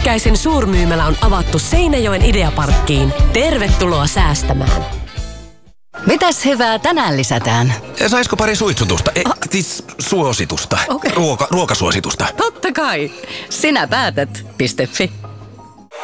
Kymmenkäisen suurmyymälä on avattu Seinäjoen Ideaparkkiin. Tervetuloa säästämään. Mitäs hyvää tänään lisätään? Saisiko pari suitsutusta? Siis suositusta. Okay. Ruokasuositusta. Totta kai. Sinä päätät. .fi